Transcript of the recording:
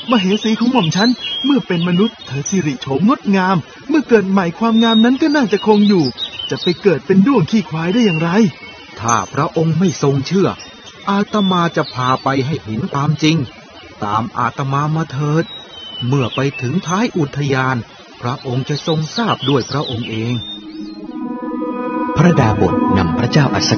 มเหสีของหม่อมฉันเมื่อเป็นมนุษย์เธอสิริโฉมงดงามเมื่อเกิดใหม่ความงามนั้นก็น่าจะคงอยู่จะไปเกิดเป็นด้วงขี้ควายได้อย่างไรถ้าพระองค์ไม่ทรงเชื่ออาตมาจะพาไปให้เห็นความจริงตามอาตมามาเถิดเมื่อไปถึงท้ายอุทยานพระองค์จะทรงทราบด้วยพระองค์เองพระดาบทนำพระเจ้าอัศ